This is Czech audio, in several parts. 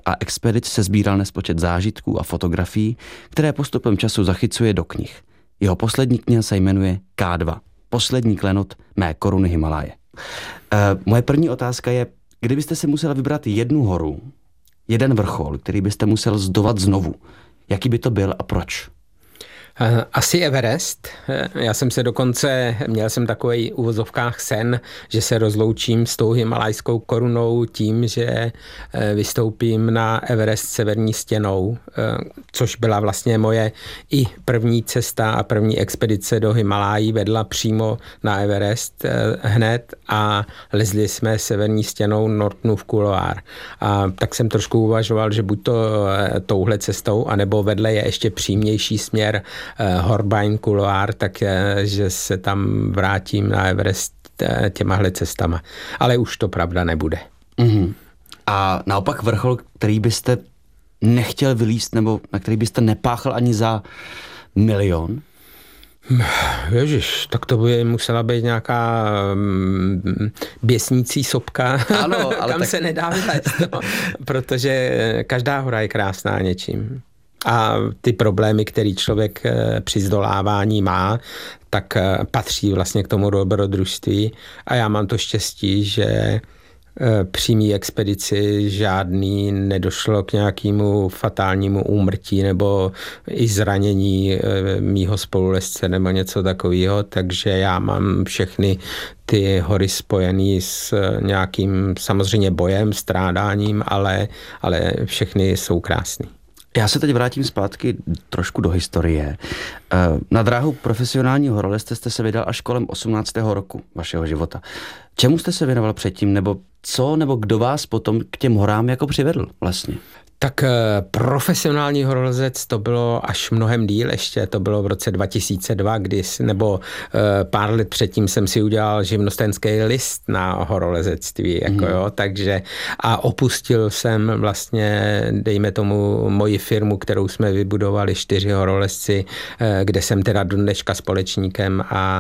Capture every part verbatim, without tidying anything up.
a expedic se sbíral nespočet zážitků a fotografií, které postupem času zachycuje do knih. Jeho poslední kniha se jmenuje K dva. Poslední klenot mé koruny Himaláje. E, moje první otázka je, kdybyste si musel vybrat jednu horu, jeden vrchol, který byste musel zdovat znovu, jaký by to byl a proč? Asi Everest. Já jsem se dokonce, měl jsem takový v uvozovkách sen, že se rozloučím s tou himalajskou korunou tím, že vystoupím na Everest severní stěnou, což byla vlastně moje i první cesta a první expedice do Himalájí vedla přímo na Everest hned a lezli jsme severní stěnou Northnův Couloir. A tak jsem trošku uvažoval, že buď to touhle cestou, anebo vedle je ještě přímější směr Horbein Couloir, tak že se tam vrátím na Everest těmahle cestama. Ale už to pravda nebude. Mm-hmm. A naopak vrchol, který byste nechtěl vylízt, nebo na který byste nepáchl ani za milion? Ježiš, tak to by musela být nějaká běsnící sopka, ano, ale kam tak... se nedá vylézt, no, protože každá hora je krásná něčím. A ty problémy, který člověk při zdolávání má, tak patří vlastně k tomu dobrodružství. A já mám to štěstí, že při mý expedici žádný nedošlo k nějakému fatálnímu úmrtí nebo i zranění mýho spolulezce nebo něco takového, takže já mám všechny ty hory spojený s nějakým samozřejmě bojem, strádáním, ale, ale všechny jsou krásný. Já se teď vrátím zpátky trošku do historie. Na dráhu profesionálního horolezce jste se vydal až kolem osmnáctého roku vašeho života. Čemu jste se věnoval předtím, nebo co, nebo kdo vás potom k těm horám jako přivedl vlastně? Tak profesionální horolezec to bylo až mnohem díl, ještě to bylo v roce dva tisíce dva, kdy, nebo pár let předtím jsem si udělal živnostenský list na horolezectví, jako mm. jo, takže a opustil jsem vlastně, dejme tomu, moji firmu, kterou jsme vybudovali čtyři horolezci, kde jsem teda do dneška společníkem a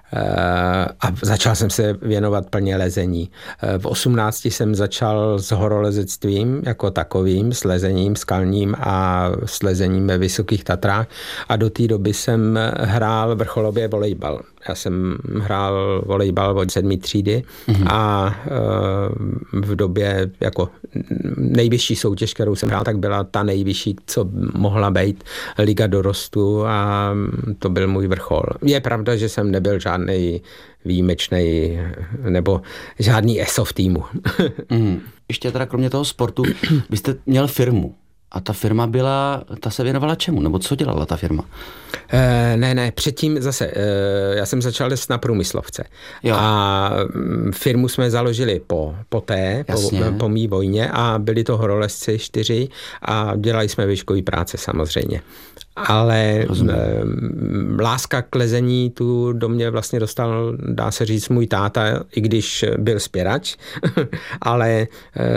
a začal jsem se věnovat plně lezení. V osmnácti jsem začal s horolezectvím jako takovým, s lezením skalním a s lezením ve Vysokých Tatrách a do té doby jsem hrál vrcholově volejbal. Já jsem hrál volejbal od sedmé třídy mm-hmm. a v době jako nejvyšší soutěž, kterou jsem hrál, tak byla ta nejvyšší, co mohla být, Liga dorostu a to byl můj vrchol. Je pravda, že jsem nebyl žádnej výjimečnej nebo žádný ESO v týmu. mm. Ještě teda kromě toho sportu, vy jste měl firmu. A ta firma byla, ta se věnovala čemu? Nebo co dělala ta firma? E, ne, ne, předtím zase, e, já jsem začal jít na průmyslovce. Jo. A firmu jsme založili po, po té, po, po mý vojně a byli to horolezci čtyři a dělali jsme výškový práce samozřejmě. Ale e, láska k lezení tu do mě vlastně dostal, dá se říct, můj táta, i když byl zpěrač, ale e,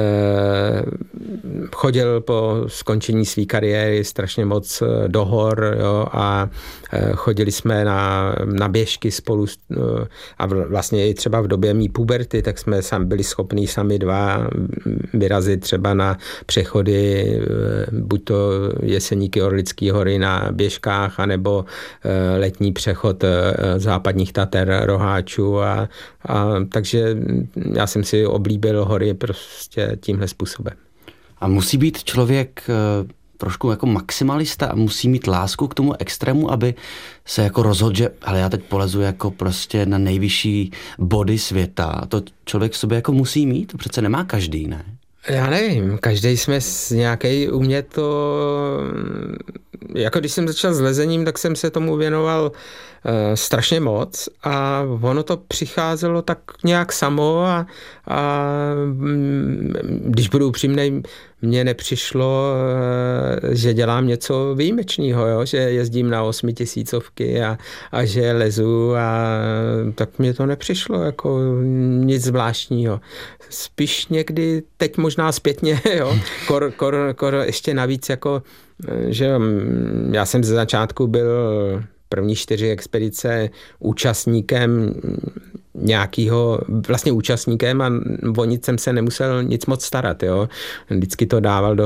chodil po skončení své kariéry strašně moc do hor, jo, a chodili jsme na, na běžky spolu a vlastně i třeba v době mý puberty, tak jsme sami byli schopní sami dva vyrazit třeba na přechody, buď to Jeseníky, Orlický hory na běžkách, anebo letní přechod západních Tater, Roháčů a, a takže já jsem si oblíbil hory prostě tímhle způsobem. A musí být člověk trošku jako maximalista a musí mít lásku k tomu extrému, aby se jako rozhodl, že ale já teď polezu jako prostě na nejvyšší body světa. To člověk v sobě jako musí mít, to přece nemá každý, ne? Já nevím, každý jsme z nějaký umět to, jako když jsem začal s lezením, tak jsem se tomu věnoval uh, strašně moc a ono to přicházelo tak nějak samo a, a když budu upřímnej, mně nepřišlo, uh, že dělám něco výjimečného, jo? Že jezdím na osmitisícovky a, a že lezu a tak mně to nepřišlo jako nic zvláštního. Spíš někdy, teď možná zpětně, jo, kor, kor, kor ještě navíc jako, že já jsem ze začátku byl první čtyři expedice účastníkem nějakýho, vlastně účastníkem a o nic jsem se nemusel nic moc starat, jo. Vždycky to dával do